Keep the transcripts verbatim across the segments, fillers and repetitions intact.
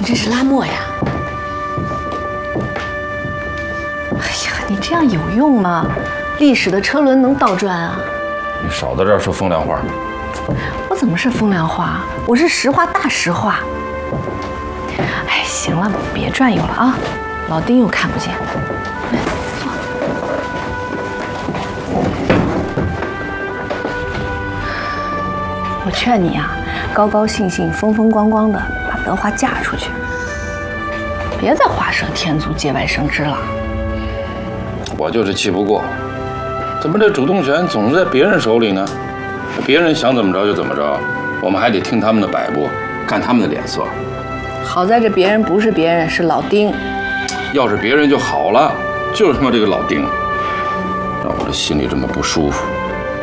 你这是拉磨呀？哎呀，你这样有用吗？历史的车轮能倒转啊？ 你少在这儿说风凉话。 我怎么是风凉话？我是实话大实话。哎，行了，别转悠了啊，老丁又看不见。来，坐。我劝你啊，高高兴兴、风风光光的把德华嫁出去，别再画蛇添足、节外生枝了。 我就是气不过，怎么这主动权总是在别人手里呢？别人想怎么着就怎么着，我们还得听他们的摆布，看他们的脸色。 好在这别人不是别人，是老丁。 要是别人就好了，就是他妈这个老丁，让我这心里这么不舒服。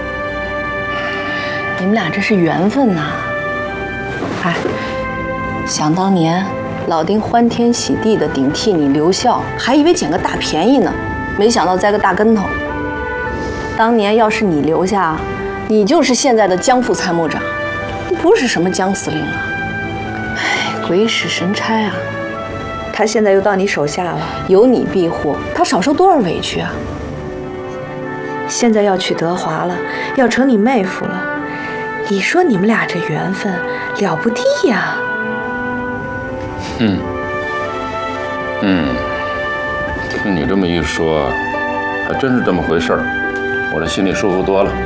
你们俩这是缘分呐！哎，想当年，老丁欢天喜地的顶替你留校，还以为捡个大便宜呢，没想到栽个大跟头。当年要是你留下，你就是现在的江副参谋长，不是什么江司令啊！哎，鬼使神差啊！他现在又到你手下了，有你庇护，他少受多少委屈啊！现在要娶德华了，要成你妹夫了。你说你们俩这缘分了不地呀！ 嗯嗯，听你这么一说，还真是这么回事儿，我这心里舒服多了。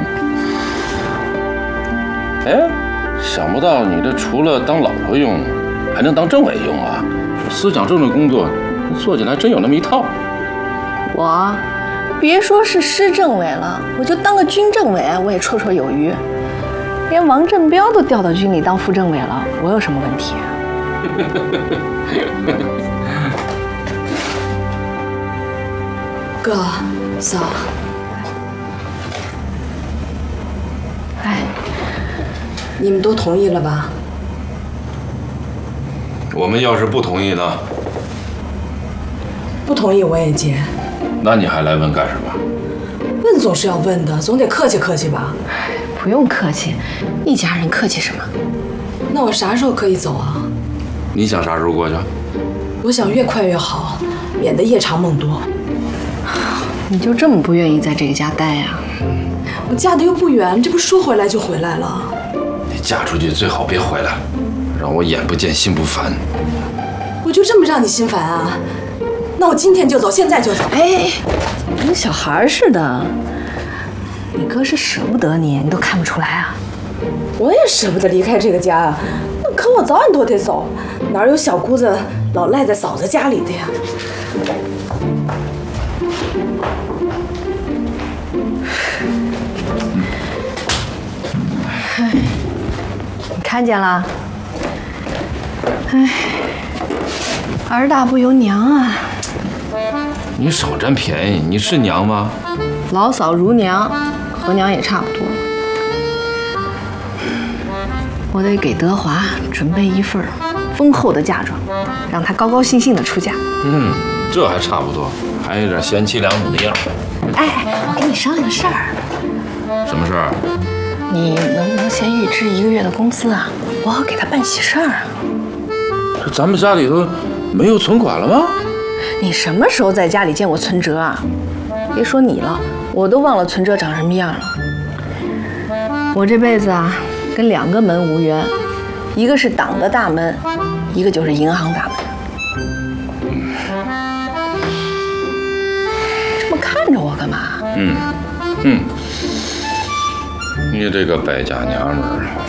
哎，想不到你这除了当老婆用，还能当政委用啊！思想政治工作做起来真有那么一套。 我别说是师政委了，我就当个军政委，我也绰绰有余。连王振彪都调到军里当副政委了，我有什么问题啊？ 哥，嫂， 哎， 你们都同意了吧？ 我们要是不同意呢？ 不同意我也结。 那你还来问干什么？ 问总是要问的，总得客气客气吧？ 不用客气，一家人客气什么？ 那我啥时候可以走啊？ 你想啥时候过去？ 我想越快越好，免得夜长梦多。 你就这么不愿意在这个家待呀？ 我嫁的又不远，这不说回来就回来了。 你嫁出去最好别回来，让我眼不见心不烦。 我就这么让你心烦啊？那我今天就走，现在就走。 哎，跟小孩似的。你哥是舍不得你，你都看不出来啊？ 我也舍不得离开这个家啊，可我早晚都得走，哪有小姑子老赖在嫂子家里的呀？ 哎，你看见了？哎，儿大不由娘啊！ 你少占便宜，你是娘吗？ 老嫂如娘，和娘也差不多。我得给德华准备一份丰厚的嫁妆，让他高高兴兴的出嫁。 嗯，这还差不多，还有点贤妻良母的样儿。 哎哎，我跟你商量个事儿。 什么事儿？ 你能不能先预支一个月的工资啊？我要给他办喜事儿啊。 这咱们家里头没有存款了吗？ 你什么时候在家里见过存折啊？别说你了，我都忘了存折长什么样了。我这辈子啊，跟两个门无缘，一个是党的大门，一个就是银行大门。这么看着我干嘛？ 嗯嗯，你这个败家娘们儿，